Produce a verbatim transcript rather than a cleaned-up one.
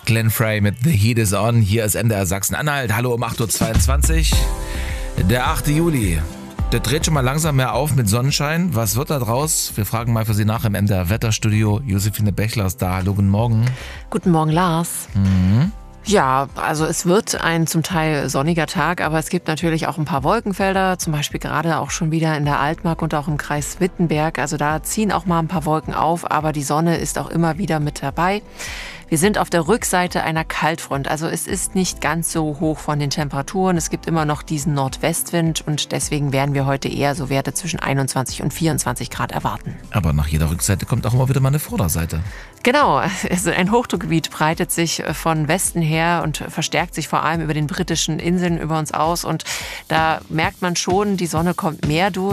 Glenn Frey mit The Heat is On. Hier ist M D R Sachsen-Anhalt. Hallo um acht Uhr zweiundzwanzig. Der achte Juli. Der dreht schon mal langsam mehr auf mit Sonnenschein. Was wird da draus? Wir fragen mal für Sie nach im M D R Wetterstudio. Josephine Bechler ist da. Hallo, guten Morgen. Guten Morgen, Lars. Mhm. Ja, also es wird ein zum Teil sonniger Tag, aber es gibt natürlich auch ein paar Wolkenfelder, zum Beispiel gerade auch schon wieder in der Altmark und auch im Kreis Wittenberg. Also da ziehen auch mal ein paar Wolken auf, aber die Sonne ist auch immer wieder mit dabei. Wir sind auf der Rückseite einer Kaltfront, also es ist nicht ganz so hoch von den Temperaturen. Es gibt immer noch diesen Nordwestwind und deswegen werden wir heute eher so Werte zwischen einundzwanzig und vierundzwanzig Grad erwarten. Aber nach jeder Rückseite kommt auch immer wieder mal eine Vorderseite. Genau, also ein Hochdruckgebiet breitet sich von Westen her und verstärkt sich vor allem über den britischen Inseln über uns aus. Und da merkt man schon, die Sonne kommt mehr durch.